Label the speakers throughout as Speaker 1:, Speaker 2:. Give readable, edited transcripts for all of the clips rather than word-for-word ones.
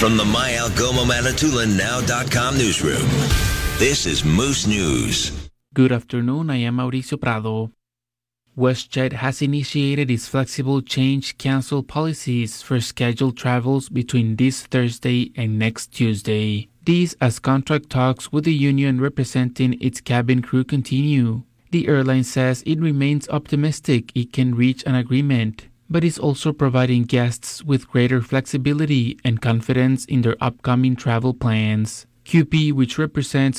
Speaker 1: From the My Algoma Manitoulin Now.com newsroom, this is Moose News.
Speaker 2: Good afternoon, I am Mauricio Prado. WestJet has initiated its flexible change cancel policies for scheduled travels between this Thursday and next Tuesday. This as contract talks with the union representing its cabin crew continue. The airline says it remains optimistic it can reach an agreement, but is also providing guests with greater flexibility and confidence in their upcoming travel plans. QP, which represents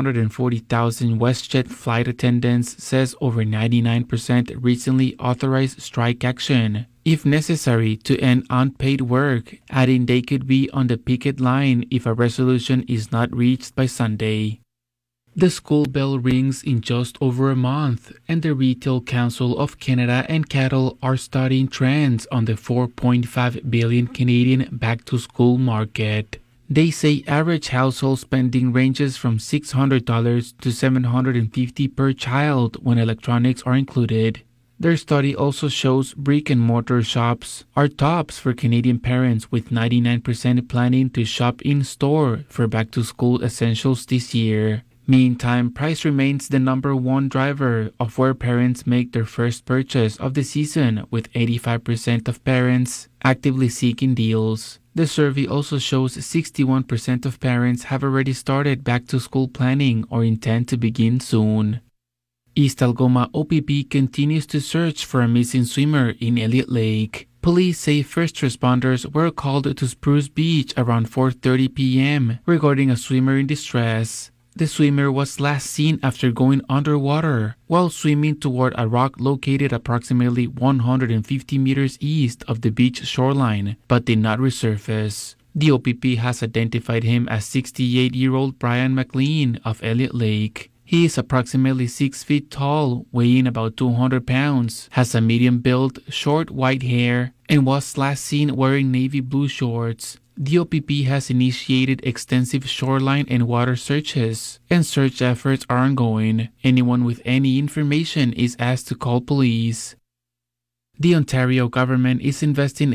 Speaker 2: 440,000 WestJet flight attendants, says over 99% recently authorized strike action, if necessary, to end unpaid work, adding they could be on the picket line if a resolution is not reached by Sunday. The school bell rings in just over a month, and the Retail Council of Canada and Cattle are studying trends on the 4.5 billion Canadian back-to-school market. They say average household spending ranges from $600 to $750 per child when electronics are included. Their study also shows brick-and-mortar shops are tops for Canadian parents, with 99% planning to shop in-store for back-to-school essentials this year. Meantime, price remains the number one driver of where parents make their first purchase of the season, with 85% of parents actively seeking deals. The survey also shows 61% of parents have already started back-to-school planning or intend to begin soon. East Algoma OPP continues to search for a missing swimmer in Elliott Lake. Police say first responders were called to Spruce Beach around 4:30 p.m. regarding a swimmer in distress. The swimmer was last seen after going underwater while swimming toward a rock located approximately 150 meters east of the beach shoreline, but did not resurface. The OPP has identified him as 68-year-old Brian McLean of Elliott Lake. He is approximately 6 feet tall, weighing about 200 pounds, has a medium build, short white hair, and was last seen wearing navy blue shorts. The OPP has initiated extensive shoreline and water searches, and search efforts are ongoing. Anyone with any information is asked to call police. The Ontario government is investing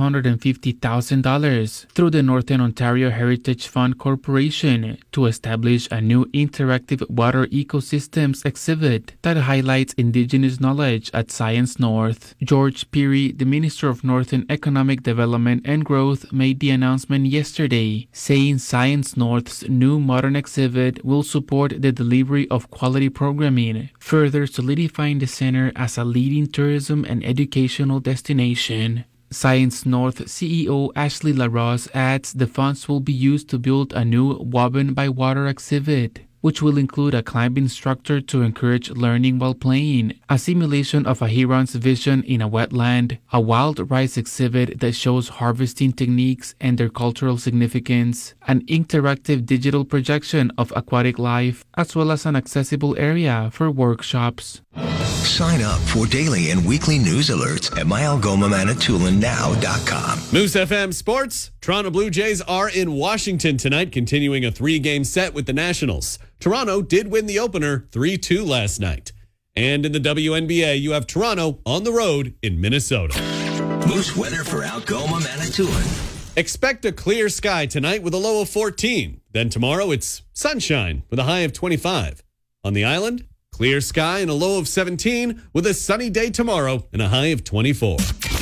Speaker 2: $650,000 through the Northern Ontario Heritage Fund Corporation to establish a new interactive water ecosystems exhibit that highlights Indigenous knowledge at Science North. George Peary, the Minister of Northern Economic Development and Growth, made the announcement yesterday, saying Science North's new modern exhibit will support the delivery of quality programming, further solidifying the center as a leading tourism and educational destination. Science North CEO Ashley LaRose adds the funds will be used to build a new Woven by Water exhibit, which will include a climbing instructor to encourage learning while playing, a simulation of a heron's vision in a wetland, a wild rice exhibit that shows harvesting techniques and their cultural significance, an interactive digital projection of aquatic life, as well as an accessible area for workshops.
Speaker 1: Sign up for daily and weekly news alerts at myalgomamanitoulin.now.com.
Speaker 3: Moose FM Sports. Toronto Blue Jays are in Washington tonight, continuing a 3-game set with the Nationals. Toronto did win the opener 3-2 last night. And in the WNBA, you have Toronto on the road in Minnesota.
Speaker 1: Moose weather for Algoma, Manitoulin.
Speaker 3: Expect a clear sky tonight with a low of 14. Then tomorrow it's sunshine with a high of 25. On the island, clear sky and a low of 17 with a sunny day tomorrow and a high of 24.